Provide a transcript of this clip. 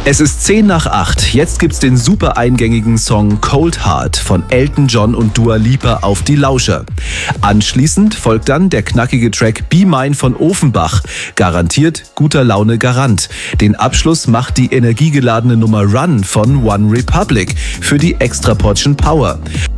Es ist 10 nach 8. Jetzt gibt's den super eingängigen Song Cold Heart von Elton John und Dua Lipa auf die Lauscher. Anschließend folgt dann der knackige Track Be Mine von Ofenbach. Garantiert guter Laune Garant. Den Abschluss macht die energiegeladene Nummer Run von One Republic für die extra Portion Power.